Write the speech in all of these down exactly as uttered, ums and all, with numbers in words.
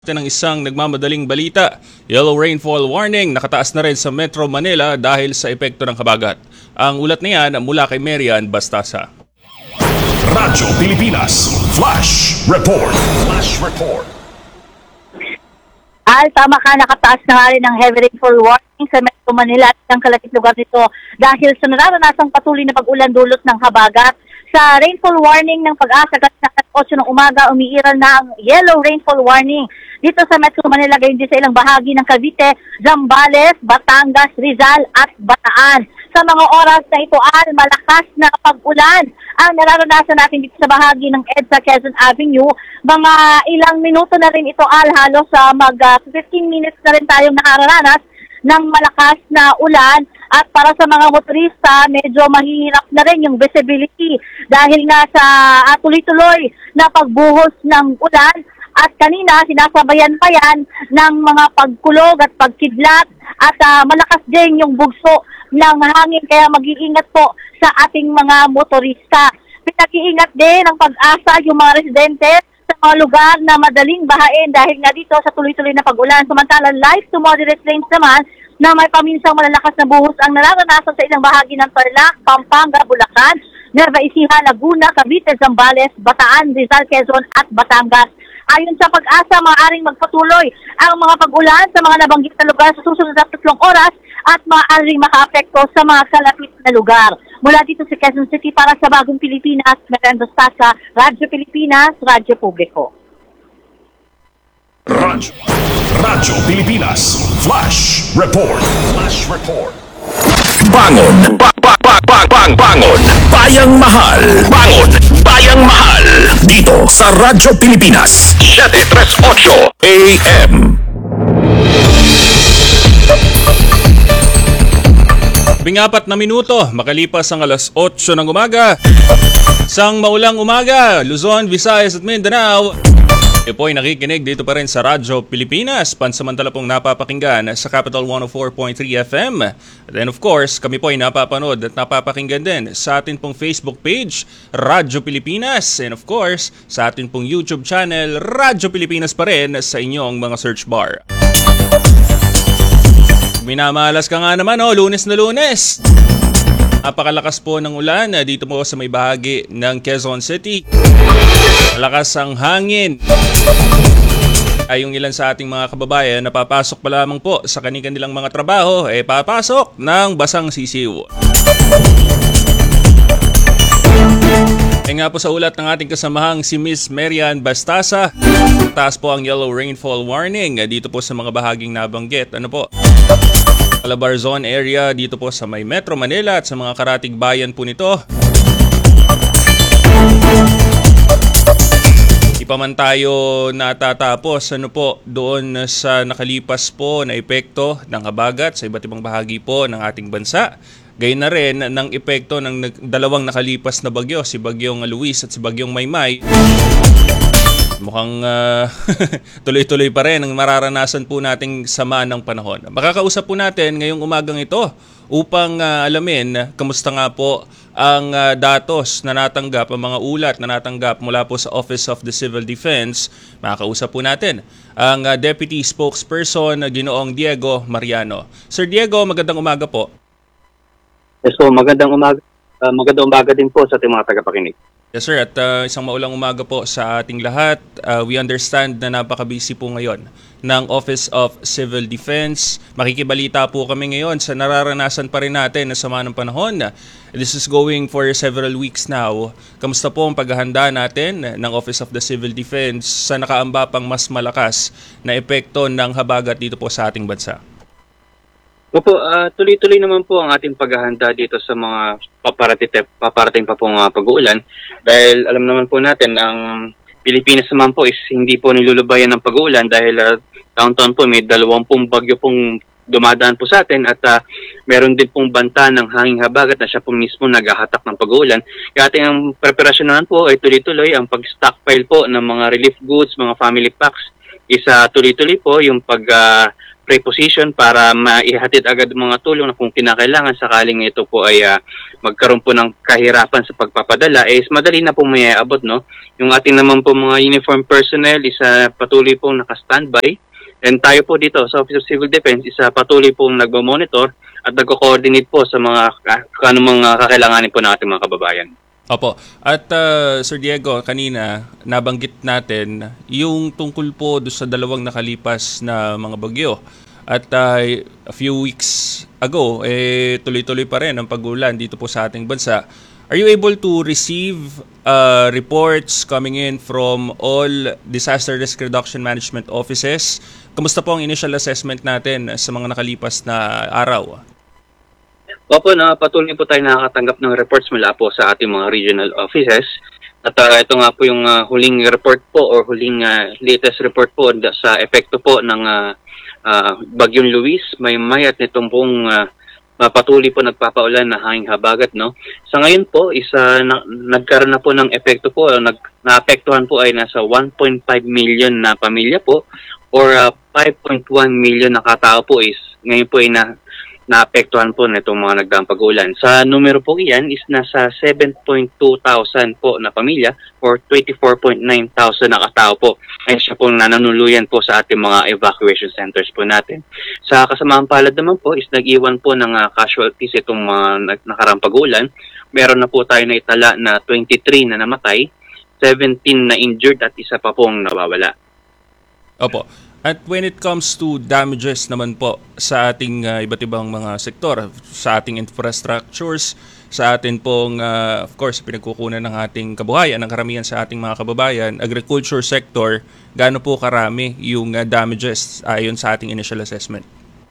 ng isang nagmamadaling balita. Yellow rainfall warning nakataas na rin sa Metro Manila dahil sa epekto ng habagat. Ang ulat na yan mula kay Marian Bastasa. Radyo Pilipinas Flash Report. Flash Report. Al, tama ka, nakataas na nga rin ng heavy rainfall warning sa Metro Manila at ang kalapit lugar nito dahil sa nararanasang patuloy na pag-ulan dulot ng habagat. Sa rainfall warning ng Pag-asa na alas otso ng umaga, umiiral na ang yellow rainfall warning dito sa Metro Manila, gayon din sa ilang bahagi ng Cavite, Zambales, Batangas, Rizal at Bataan. Sa mga oras na ito, Al, malakas na pag-ulan ang nararanasan natin dito sa bahagi ng EDSA Quezon Avenue. Mga ilang minuto na rin ito, Al, halos sa mag uh, fifteen minutes na rin tayong nakararanas ng malakas na ulan. At para sa mga motorista, medyo mahirap na rin yung visibility dahil nga sa uh, tuloy-tuloy na pagbuhos ng ulan. At kanina, sinasabayan pa yan ng mga pagkulog at pagkidlat at uh, malakas din yung bugso ng hangin. Kaya mag-iingat po sa ating mga motorista. Pinag-iingat din ang Pag-asa yung mga residente sa mga lugar na madaling bahain dahil nga dito sa tuloy-tuloy na pag-ulan. Samantalang light to moderate rains naman na may paminsang malalakas na buhos ang nararanasan sa ilang bahagi ng Tarlac, Pampanga, Bulacan, Nueva Ecija, Laguna, Cavite, Zambales, Bataan, Rizal, Quezon at Batangas. Ayon sa Pag-asa, maaaring magpatuloy ang mga pag-ulan sa mga nabanggit na lugar sa susunod na tatlong oras at maaaring makaapekto sa mga kalapit na lugar. Mula dito sa Quezon City para sa Bagong Pilipinas, Marian Bastasa, Radyo Pilipinas, Radyo Publiko. Radyo, Radyo Pilipinas Flash Report. Flash Report. Bangon, ba, ba, ba, ba, bang, bangon, bayang mahal, bangon, bayang mahal, dito sa Radyo Pilipinas, seven thirty-eight A M. Bingapat na minuto, makalipas ang alas otso ng umaga. Sang maulang umaga, Luzon, Visayas at Mindanao. E po ay nakikinig dito pa rin sa Radyo Pilipinas, pansamantala pong napapakinggan sa Capital one oh four point three F M. And of course, kami po ay napapanood at napapakinggan din sa atin pong Facebook page, Radyo Pilipinas. And of course, sa atin pong YouTube channel, Radyo Pilipinas pa rin sa inyong mga search bar. Minamalas ka nga naman, oh, Lunes na Lunes. Napakalakas po ng ulan dito po sa may bahagi ng Quezon City. Malakas ang hangin. Ay yung ilan sa ating mga kababayan na papasok pa lamang po sa kanilang mga trabaho, eh papasok ng basang sisiw. Eh nga po sa ulat ng ating kasamahang si Miss Marian Bastasa, taas po ang yellow rainfall warning dito po sa mga bahaging nabanggit. Ano po? Calabar Zone area dito po sa may Metro Manila at sa mga karatig bayan po nito. Di pa man tayo natatapos ano po doon sa nakalipas po na epekto ng habagat sa iba't ibang bahagi po ng ating bansa. Gayun na rin ng epekto ng dalawang nakalipas na bagyo, si Bagyong Luis at si Bagyong Maymay. Mukhang uh, tuloy-tuloy pa rin ang mararanasan po nating sama ng panahon. Makakausap po natin ngayong umagang ito upang uh, alamin kamusta nga po ang uh, datos na natanggap, ang mga ulat na natanggap mula po sa Office of the Civil Defense. Makakausap po natin ang uh, Deputy Spokesperson, Ginoong Diego Mariano. Sir Diego, magandang umaga po. Yes, so magandang umaga. Uh, magandang umaga din po sa ating mga tagapakinig. Yes sir, at uh, isang maulang umaga po sa ating lahat. Uh, we understand na napaka-busy po ngayon ng Office of Civil Defense. Makikibalita po kami ngayon sa nararanasan pa rin natin na sama ng panahon. This is going for several weeks now. Kamusta po ang paghahanda natin ng Office of the Civil Defense sa nakaamba pang mas malakas na epekto ng habagat dito po sa ating bansa? Opo, uh, tuloy-tuloy naman po ang ating paghahanda dito sa mga paparating, paparating pa pong uh, pag-uulan dahil alam naman po natin ang Pilipinas naman po is hindi po nilulubayan ng pag-uulan dahil uh, taon-taon po may dalawampung bagyo pong dumadaan po sa atin at uh, meron din pong banta ng hanging habagat na siya po mismo naghahatak ng pag-uulan. Kaya ating ang preparasyon naman po ay tuloy-tuloy ang pag-stockpile po ng mga relief goods, mga family packs is uh, tuloy-tuloy po yung pag uh, preposition para maihatid agad ang mga tulong na kung kinakailangan sakaling ito po ay uh, magkaroon po ng kahirapan sa pagpapadala, is madali na po may abot, no? Yung ating naman po mga uniform personnel is uh, patuloy pong naka-standby, and tayo po dito sa Office of Civil Defense is uh, patuloy pong nagmo-monitor at nagko-coordinate po sa mga uh, anumang uh, kakailanganin po ng ating mga kababayan. Opo. At uh, Sir Diego, kanina nabanggit natin yung tungkol po do sa dalawang nakalipas na mga bagyo. At uh, a few weeks ago, eh, tuloy-tuloy pa rin ang pag-ulan dito po sa ating bansa. Are you able to receive uh, reports coming in from all disaster risk reduction management offices? Kamusta po ang initial assessment natin sa mga nakalipas na araw? Opo, na patuloy po tayo nakakatanggap ng reports mula po sa ating mga regional offices. At uh, ito nga po yung uh, huling report po or huling uh, latest report po sa epekto po ng uh, uh, Bagyong Luis, Maymay at nitong pong uh, patuloy po nagpapaulan na hanging habagat, no? Sa ngayon po, isa na, nagkaroon na po ng epekto po, nag, naapektuhan po ay nasa one point five million na pamilya po or uh, five point one million na katao po is ngayon po ay na naapektuhan po nitong mga nagdaang pag-ulan. Sa numero po iyan is nasa seven point two thousand po na pamilya or twenty-four point nine thousand na katao po ay siya pong nananuluyan po sa ating mga evacuation centers po natin. Sa kasamaang palad naman po is nag-iwan po ng uh, casualties itong mga uh, nakarang pag-ulan. Meron na po tayo na itala na twenty-three na namatay, seventeen na injured at isa pa pong nawawala. Opo. At when it comes to damages naman po sa ating uh, iba't ibang mga sektor, sa ating infrastructures, sa atin pong, uh, of course, pinagkukunan ng ating kabuhayan, ng karamihan sa ating mga kababayan, agriculture sector, gaano po karami yung uh, damages ayon sa ating initial assessment?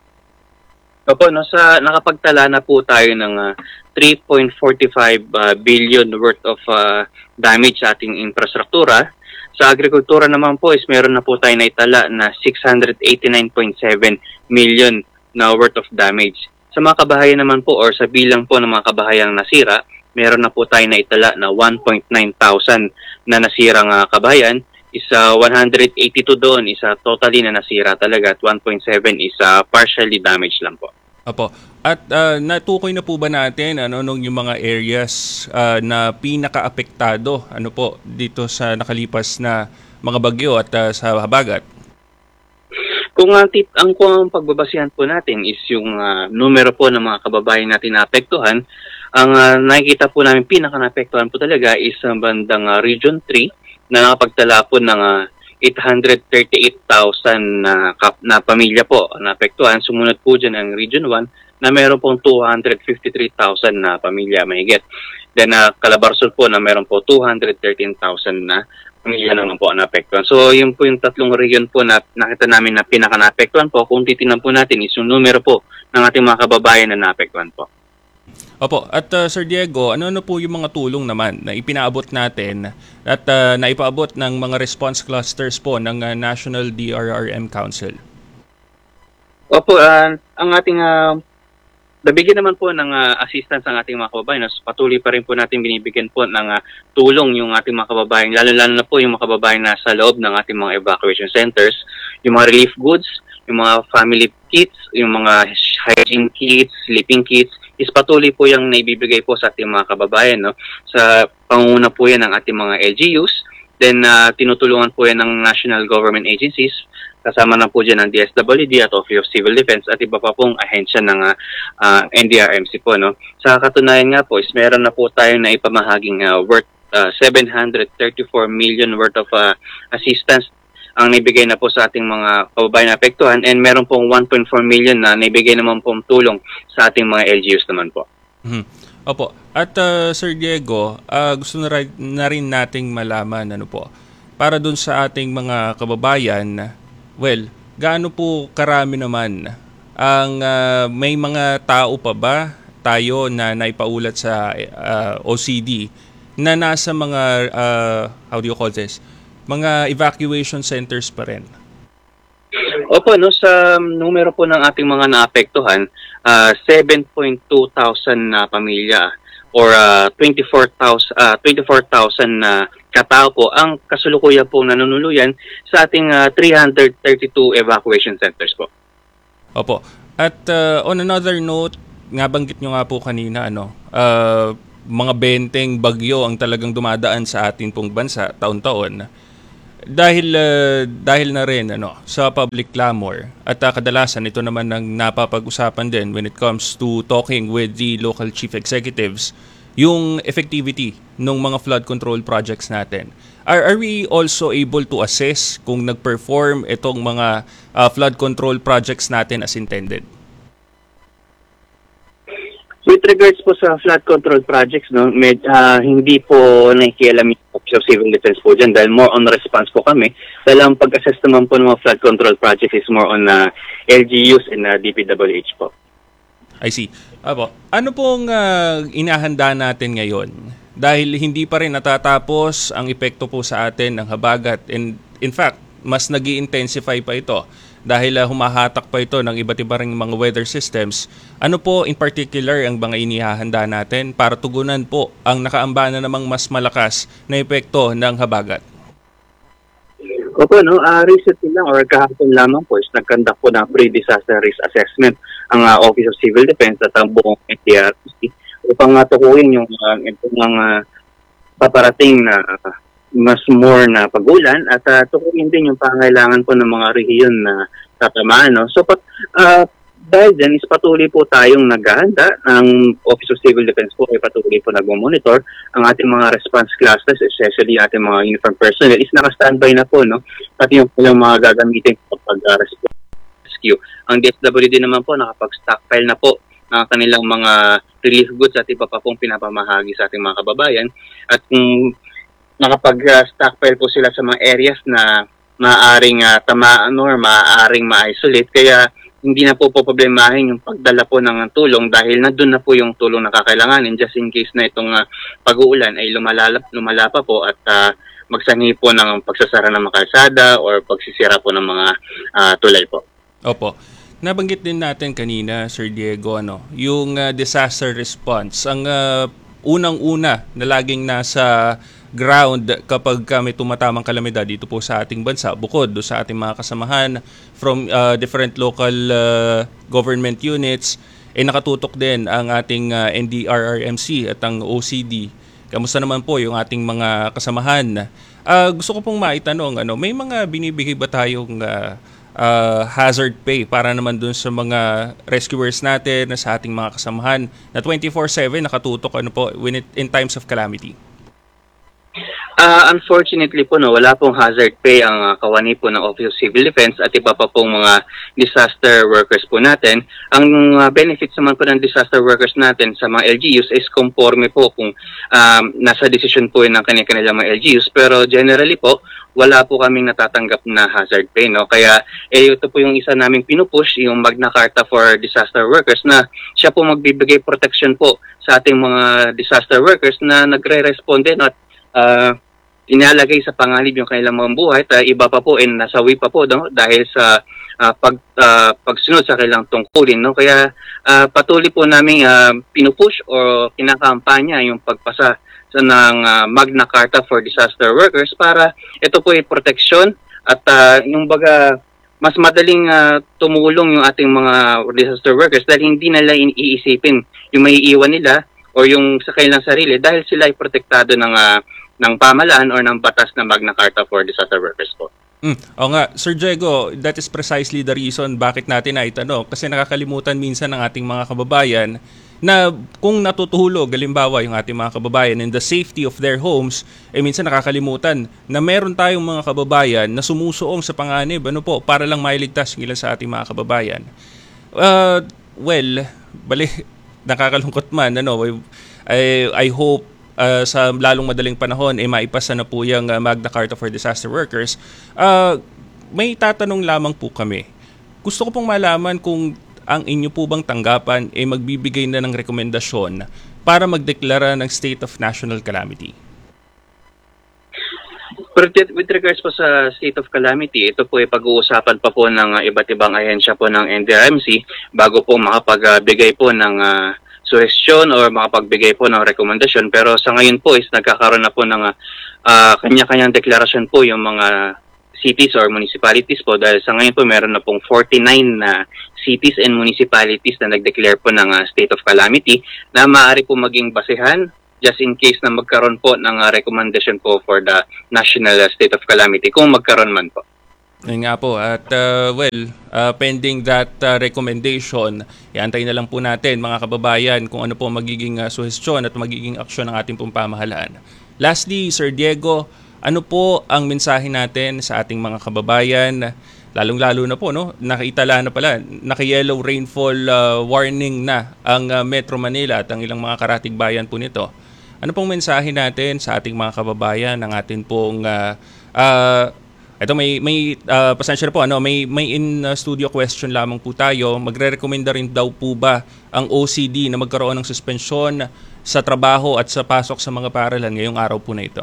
Opo, no, sa, nakapagtala na po tayo ng uh, three point four five uh, billion worth of uh, damage sa ating infrastruktura. Sa agrikultura naman po is meron na po tayo na itala na six hundred eighty-nine point seven million na worth of damage. Sa mga kabahayan naman po or sa bilang po ng mga kabahayang nasira, meron na po tayo na itala na one point nine thousand na nasirang uh, kabahayan. Isa one hundred eighty-two doon, isa totally na nasira talaga at one point seven is uh, partially damaged lang po. Opo. At uh, natukoy na po ba natin ano nung yung mga areas uh, na pinaka-apektado ano po dito sa nakalipas na mga bagyo at uh, sa habagat? Kung ang tip ang kung ang pagbabasihan po natin is yung uh, numero po ng mga kababayan natin na apektuhan, ang uh, nakikita po namin pinaka-naapektuhan po talaga is ang bandang uh, Region three na nakapagtala po ng uh, eight hundred thirty-eight thousand na, na pamilya po na apektuhan. Sumunod po dyan ang Region one na meron pong two hundred fifty-three thousand na pamilya mahigit. Then uh, Calabarzon po na meron po two hundred thirteen thousand na pamilya naman po na apektuhan. So yun po yung tatlong region po na nakita namin na pinaka-naapektuhan po. Kung titingnan po natin is yung numero po ng ating mga kababayan na naapektuhan po. Opo. At uh, Sir Diego, ano-ano po yung mga tulong naman na ipinaabot natin at uh, naipaabot ng mga response clusters po ng uh, National D R R M Council? Opo, uh, ang ating uh, nabigyan naman po ng uh, assistance ang ating mga kababayan. Patuloy pa rin po natin binibigyan po ng uh, tulong yung ating mga kababayan, lalo-lalo na po yung mga kababayan na sa loob ng ating mga evacuation centers, yung mga relief goods, yung mga family kits, yung mga hygiene kits, sleeping kits, is patuloy po yung naibibigay po sa ating mga kababayan. No? Sa panguna po yan ng ating mga L G Us, then uh, tinutulungan po yan ng national government agencies, kasama na po dyan ng D S W D at Office of Civil Defense at iba pa pong ahensya ng uh, uh, N D R M C po. No? Sa katunayan nga po is meron na po tayo na ipamahaging uh, worth uh, seven hundred thirty-four million worth of uh, assistance ang naibigay na po sa ating mga kababayan na apektuhan, and meron pong one point four million na naibigay naman pong tulong sa ating mga L G Us naman po. Mm-hmm. Opo. At uh, Sir Diego, uh, gusto na rin, na rin nating malaman ano po, para dun sa ating mga kababayan, well, gaano po karami naman ang uh, may mga tao pa ba tayo na naipaulat sa uh, O C D na nasa mga uh, how do you call this? Mga evacuation centers pa rin? Opo, no, sa numero po ng ating mga naapektuhan, uh, seven point two thousand na pamilya or uh, twenty-four thousand uh, twenty-four thousand na katao po ang kasulukuyan po nanunuluyan sa ating uh, three hundred thirty-two evacuation centers po. Opo. At uh, on another note, nga banggit nyo nga po kanina, ano, uh, mga benteng bagyo ang talagang dumadaan sa atin pong bansa taon-taon. Dahil uh, dahil na rin ano sa public clamor at uh, kadalasan ito naman ang napapag-usapan din when it comes to talking with the local chief executives, yung effectivity ng mga flood control projects natin. Are, are we also able to assess kung nag-perform itong mga uh, flood control projects natin as intended? With regards po sa flood control projects, no, med, uh, hindi po nakikialam yung Office of Civil Defense po dyan dahil more on response po kami. Dahil ang pag-assess naman po ng mga flood control projects is more on uh, L G Us and uh, D P W H po. I see. Apo, ano pong uh, inahanda natin ngayon? Dahil hindi pa rin natatapos ang epekto po sa atin ng habagat. And in fact, mas nag-i-intensify pa ito dahil uh, humahatak pa ito ng iba't iba ring mga weather systems. Ano po in particular ang mga inihahanda natin para tugunan po ang nakaamba na namang mas malakas na epekto ng habagat? Opo, no, uh, recently lang or kahapon lamang po is nagkandak po ng pre-disaster risk assessment ang uh, Office of Civil Defense at ang buong N D R M C upang uh, tukuyin yung uh, mga paparating na uh, mas more na pag-ulan at uh, tukuyin din yung pangailangan po ng mga rehiyon na tatamaan. No? So, pat, uh, dahil dyan is patuloy po tayong naghahanda ng Office of Civil Defense po ay patuloy po nag-monitor ang ating mga response classes, especially ating mga uniform personnel is naka-standby na po, no? Pati yung, yung mga gagamitin kapag uh, rescue. Ang D S W D naman po nakapag-stockpile na po ng kanilang mga relief goods at iba pa pong pinapamahagi sa ating mga kababayan. At kung nakapag-stockpile po sila sa mga areas na maaaring uh, tamaan or maaaring ma-isolate. Kaya hindi na po po problemahin yung pagdala po ng tulong dahil nandun na po yung tulong na kakailanganin just in case na itong uh, pag-uulan ay lumalala, lumala pa po at uh, magsanhi po ng pagsasara ng mga kalsada or pagsisira po ng mga uh, tulay po. Opo. Nabanggit din natin kanina, Sir Diego, ano, yung uh, disaster response. Ang uh, unang-una na laging nasa ground kapag kami tumatamang kalamidad dito po sa ating bansa, bukod do sa ating mga kasamahan from uh, different local uh, government units, eh nakatutok din ang ating uh, N D R R M C at ang O C D. Kamusta naman po yung ating mga kasamahan? Uh, gusto ko pong maitanong, ano, may mga binibigay ba tayong uh, uh, hazard pay para naman dun sa mga rescuers natin, sa ating mga kasamahan na twenty-four seven nakatutok ano po when it, in times of calamity? Uh, unfortunately po, no, wala pong hazard pay ang uh, kawani po ng Office of Civil Defense at iba pa pong mga disaster workers po natin. Ang uh, benefits naman po ng disaster workers natin sa mga L G Us is conforme po kung um, nasa decision po yun ng kanilang mga L G Us. Pero generally po, wala po kaming natatanggap na hazard pay. No? Kaya eh, ito po yung isa naming pinupush, yung Magna Carta for Disaster Workers na siya po magbibigay protection po sa ating mga disaster workers na nagre-responde no? At uh, inalagay sa panganib yung kanilang mga buhay at uh, iba pa po and nasawi pa po no? Dahil sa uh, pag, uh, pagsunod sa kanilang tungkulin. No? Kaya uh, patuloy po namin uh, pinupush o kinakampanya yung pagpasa sa ng uh, Magna Carta for Disaster Workers para ito po ay proteksyon at uh, yung baga mas madaling uh, tumulong yung ating mga disaster workers dahil hindi nila iisipin yung maiiwan nila o yung sa kanilang sarili dahil sila ay protektado ng uh, ng pamahalaan or ng batas na Magna Carta for Disaster Workers po. Mm. O nga, Sir Diego, that is precisely the reason bakit natin naitanong. Kasi nakakalimutan minsan ng ating mga kababayan na kung natutulog, halimbawa yung ating mga kababayan in the safety of their homes, eh minsan nakakalimutan na meron tayong mga kababayan na sumusuong sa panganib, ano po, para lang mailigtas yung ilan sa ating mga kababayan. Uh, well, bali, nakakalungkot man, ano, I, I hope Uh, sa lalong madaling panahon, eh, maipasa na po yung uh, Magna Carta for Disaster Workers. Uh, may tatanong lamang po kami. Gusto ko pong malaman kung ang inyo po bang tanggapan eh, magbibigay na ng rekomendasyon para magdeklara ng state of national calamity. With regards po sa state of calamity, ito po ay pag-uusapan pa po ng uh, iba't ibang ahensya po ng N D R M C bago po makapagbigay po ng uh, suhestyon o makapagbigay po ng rekomendasyon. Pero sa ngayon po is nagkakaroon na po ng uh, kanya-kanyang deklarasyon po yung mga cities or municipalities po dahil sa ngayon po meron na pong forty-nine na cities and municipalities na nag-declare po ng uh, state of calamity na maaari po maging basehan just in case na magkaroon po ng uh, recommendation po for the national uh, state of calamity kung magkaroon man po. Yun nga po. At uh, well, uh, pending that uh, recommendation, iantay na lang po natin mga kababayan kung ano po magiging uh, suhestyon at magiging aksyon ng ating pong pamahalaan. Lastly, Sir Diego, ano po ang mensahe natin sa ating mga kababayan? Lalong-lalo na po, no? Nakitala na pala, naka-yellow rainfall uh, warning na ang uh, Metro Manila at ang ilang mga karatig bayan po nito. Ano pong mensahe natin sa ating mga kababayan, ng atin pong uh, uh, ito may may uh, pasensya na po, ano, may may in uh, studio question lamang po tayo. Magre-recommenda rin daw po ba ang O C D na magkaroon ng suspensyon sa trabaho at sa pasok sa mga paaralan ngayong araw po na ito?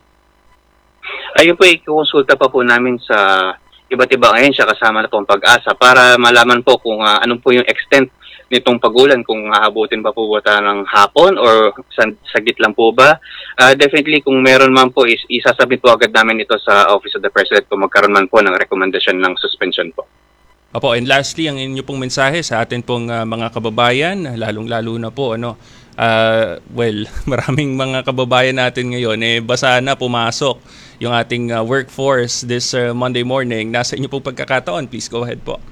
Ayun po, i-consulta pa po namin sa iba't ibang ahensya kasama na pong Pag-asa para malaman po kung uh, anong po yung extent nitong pag-ulan, kung aabutin pa po ba tayo ng hapon or saglit lang po ba. Uh, definitely kung meron man po, is, isasabit po agad namin ito sa Office of the President kung magkaroon man po ng recommendation ng suspension po. Opo, and lastly, ang inyo pong mensahe sa atin pong uh, mga kababayan, lalong-lalo na po, ano, uh, well, maraming mga kababayan natin ngayon, eh, basa na pumasok yung ating uh, workforce this uh, Monday morning. Nasa inyo pong pagkakataon, please go ahead po.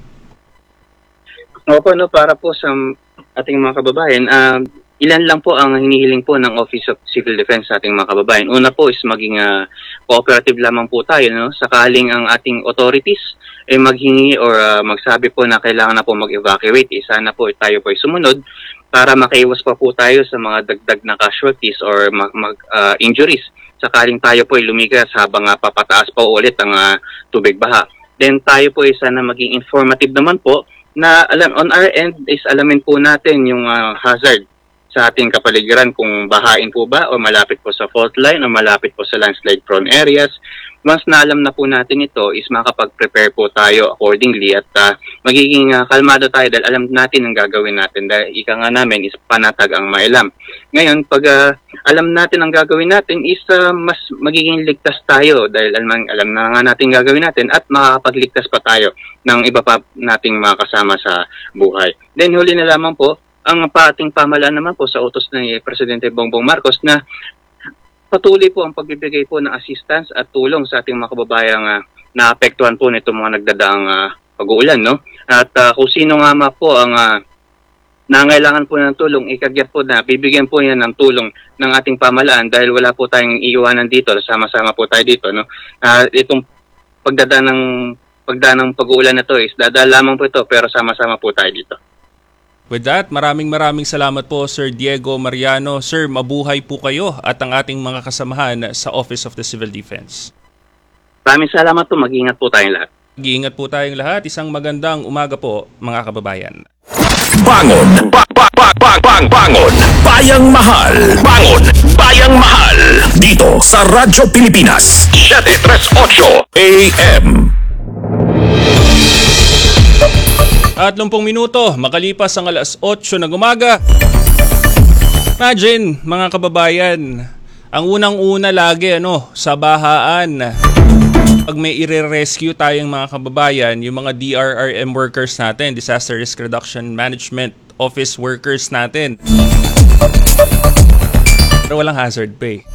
Opo, no, para po sa ating mga kababayan, uh, ilan lang po ang hinihiling po ng Office of Civil Defense sa ating mga kababayan. Una po is maging uh, cooperative lamang po tayo, no? Sakaling ang ating authorities ay eh, maghingi or uh, magsabi po na kailangan na po mag-evacuate, eh, sana po tayo po ay sumunod para makaiwas pa po tayo sa mga dagdag na casualties or mag, mag, uh, injuries. Sakaling tayo po ay lumigas habang uh, papataas pa ulit ang uh, tubig baha. Then tayo po ay sana maging informative naman po na alam on our end is alamin po natin yung uh, hazard sa ating kapaligiran kung bahain po ba o malapit po sa fault line o malapit po sa landslide prone areas. Once na alam na po natin ito is makapag-prepare po tayo accordingly at uh, magiging uh, kalmado tayo dahil alam natin ang gagawin natin dahil ika nga namin is panatag ang mailam. Ngayon, pag uh, alam natin ang gagawin natin is uh, mas magiging ligtas tayo dahil alam, alam na nga natin gagawin natin at makakapagligtas pa tayo ng iba pa nating mga kasama sa buhay. Then huli na lamang po, ang ating pamahalaan naman po sa utos ni Presidente Bongbong Marcos na patuloy po ang pagbibigay po ng assistance at tulong sa ating mga kababayang uh, naapektuhan po nito mga nagdadaang uh, pag-uulan, no? At uh, kung sino nga ma po ang uh, nangailangan po ng tulong, ikagyat po na bibigyan po yan ng tulong ng ating pamahalaan dahil wala po tayong iiwanan dito, sama-sama po tayo dito, no? Uh, itong pagdadaan ng pagdaan ng pag-uulan na to is dadaan lamang po ito pero sama-sama po tayo dito. With that, maraming maraming salamat po Sir Diego Mariano. Sir, mabuhay po kayo at ang ating mga kasamahan sa Office of the Civil Defense. Maraming salamat po. Mag-ingat po tayong lahat. Mag-iingat po tayong lahat. Isang magandang umaga po mga kababayan. Bangon! Ba ba ba ba bang bangon! Bayang mahal! Bangon! Bayang mahal! Dito sa Radyo Pilipinas seven thirty-eight A M. At lumpung minuto, makalipas ang alas otso ng umaga. Imagine, mga kababayan, ang unang-una lagi, ano, sa bahaan. Pag may i-rescue tayong mga kababayan, yung mga D R R M workers natin, Disaster Risk Reduction Management Office workers natin. Pero walang hazard pay.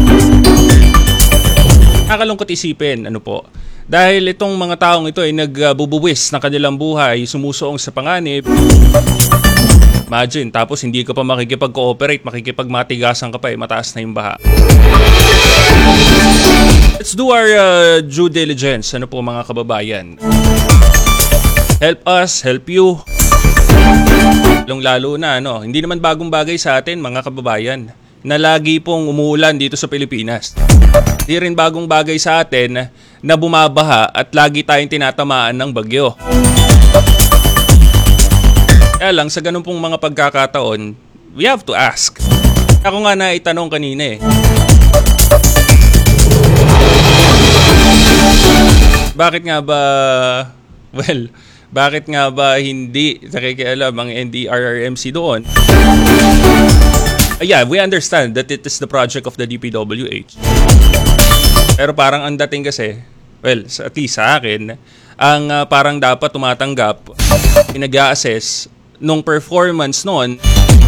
Nakakalungkot isipin, ano po, dahil itong mga taong ito ay nagbubuwis ng kanilang buhay, sumusuong sa panganib. Imagine, tapos hindi ka pa makikipag-cooperate, makikipagmatigasan ka pa, eh, mataas na yung baha. Let's do our uh, due diligence, ano po mga kababayan. Help us, help you. Lalo na, ano, hindi naman bagong bagay sa atin mga kababayan na lagi pong umuulan dito sa Pilipinas. Hindi rin bagong bagay sa atin na bumabaha at lagi tayong tinatamaan ng bagyo. Kaya lang, sa ganun pong mga pagkakataon, we have to ask. Ako nga na itanong kanina eh. Bakit nga ba, well, bakit nga ba hindi nakikialam ang N D R R M C doon? Uh, yeah, we understand that it is the project of the D P W H. Pero parang ang dating kasi, well, sa, at least sa akin, ang uh, parang dapat tumatanggap, pinag-a-assess nung performance noon,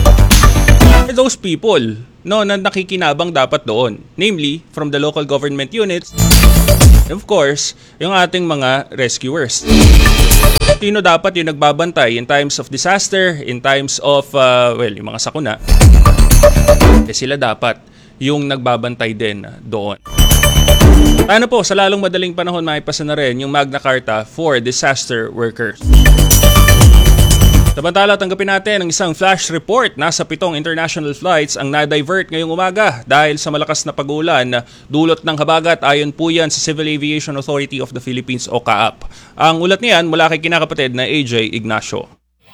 those people no, na nakikinabang dapat doon. Namely, from the local government units, and of course, yung ating mga rescuers. Sino dapat yung nagbabantay in times of disaster, in times of, uh, well, yung mga sakuna, eh sila dapat yung nagbabantay din doon. Ano po, sa lalong madaling panahon, maipasa na rin yung Magna Carta for disaster workers. Samantala, tanggapin natin ang isang flash report. Nasa pitong international flights ang na-divert ngayong umaga dahil sa malakas na pag-ulan dulot ng habagat. Ayon po yan sa Civil Aviation Authority of the Philippines o C A A P. Ang ulat niyan mula kay kinakapatid na A J Ignacio.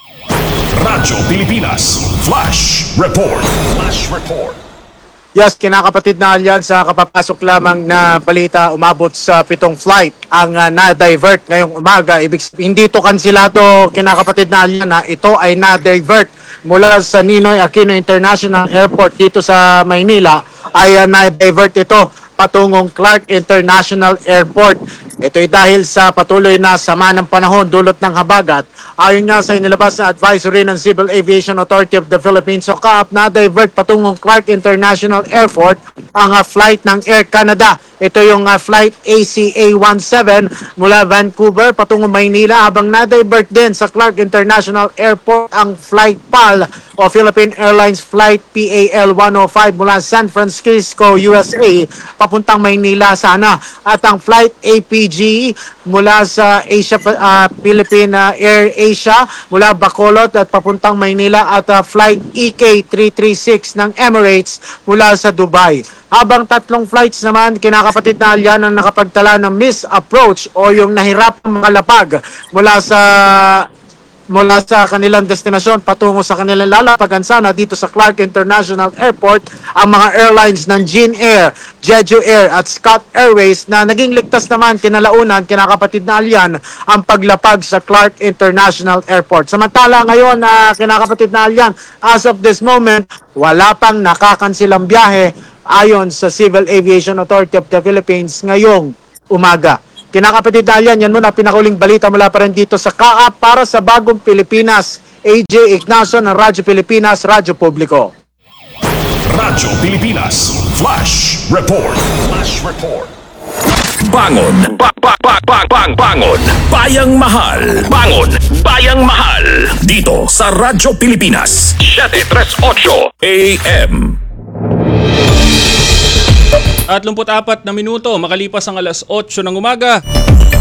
Radyo Pilipinas Flash Report. Flash Report. Yes, kinakapatid na yan sa kapapasok lamang na balita, umabot sa pitong flight ang uh, na-divert ngayong umaga. Ibig sabihin, hindi ito kansilado, kinakapatid na yan, na ito ay na-divert mula sa Ninoy Aquino International Airport dito sa Maynila, ay uh, na-divert ito patungong Clark International Airport. Ito ay dahil sa patuloy na sama ng panahon dulot ng habagat. Ayon nga sa inilabas na advisory ng Civil Aviation Authority of the Philippines o C A A P, na-divert patungong Clark International Airport ang uh, flight ng Air Canada. Ito yung uh, flight A C A seventeen mula Vancouver patungong Maynila, habang na-divert din sa Clark International Airport ang flight P A L o Philippine Airlines Flight P A L one oh five mula San Francisco, U S A papuntang Maynila sana, at ang flight A P G mula sa Asia uh, Philippine uh, Air Asia mula Bacolod at papuntang Maynila, at uh, flight E K three thirty-six ng Emirates mula sa Dubai. Habang tatlong flights naman, kinakapatid na alyan ang nakapagtala ng misapproach o yung nahirapang makalapag mula sa mula sa kanilang destinasyon patungo sa kanilang lalapagan sana dito sa Clark International Airport, ang mga airlines ng Jin Air, Jeju Air at Scott Airways, na naging ligtas naman kinalaunan, kinakapatid na alyan, ang paglapag sa Clark International Airport. Samantala ngayon na uh, kinakapatid na alyan, as of this moment, wala pang nakakansilang biyahe ayon sa Civil Aviation Authority of the Philippines ngayong umaga. Kinakapatid na yan, yan muna pinakauling balita mula pa rin dito sa C A A P para sa Bagong Pilipinas. A J Ignacio ng Radyo Pilipinas, Radyo Publiko. Radyo Pilipinas Flash Report. Flash Report. Bangon, ba ba ba ba bang bangon, bayang mahal. Bangon, bayang mahal. Dito sa Radyo Pilipinas seven thirty-eight A M. At lumput apat na minuto makalipas ang alas otso ng umaga.